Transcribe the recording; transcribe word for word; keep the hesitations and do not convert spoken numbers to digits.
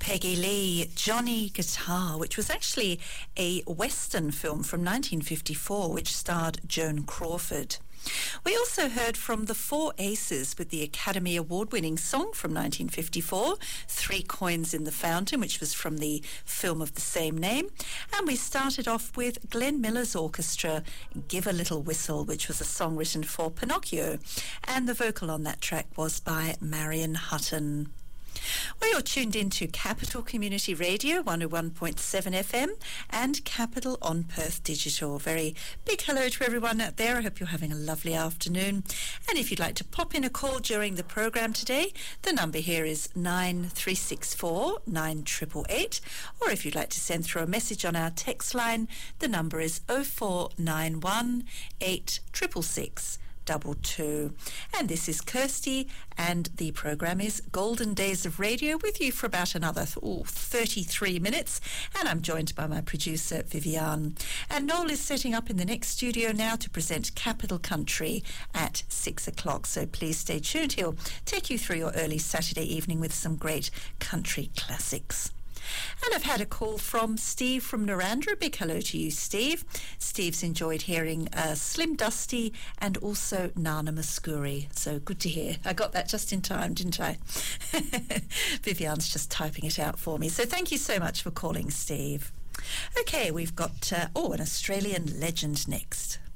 Peggy Lee, Johnny Guitar, which was actually a Western film from nineteen fifty-four, which starred Joan Crawford. We also heard from the Four Aces with the Academy Award-winning song from nineteen fifty-four, Three Coins in the Fountain, which was from the film of the same name. And we started off with Glenn Miller's orchestra, Give a Little Whistle, which was a song written for Pinocchio. And the vocal on that track was by Marion Hutton. Well, you're tuned into Capital Community Radio, one oh one point seven F M, and Capital on Perth Digital. Very big hello to everyone out there. I hope you're having a lovely afternoon. And if you'd like to pop in a call during the programme today, the number here is nine three six four, nine eight eight eight. Or if you'd like to send through a message on our text line, the number is oh four nine one, eight six six six. Double two. And this is Kirsty, and the program is Golden Days of Radio, with you for about another ooh, thirty-three minutes, and I'm joined by my producer Viviane. And Noel is setting up in the next studio now to present Capital Country at six o'clock, so please stay tuned. He'll take you through your early Saturday evening with some great country classics. And I've had a call from Steve from Narandra. Big hello to you, Steve. Steve's enjoyed hearing uh, Slim Dusty and also Nana Muscuri. So good to hear. I got that just in time, didn't I? Viviane's just typing it out for me. So thank you so much for calling, Steve. Okay, we've got, uh, oh, an Australian legend next.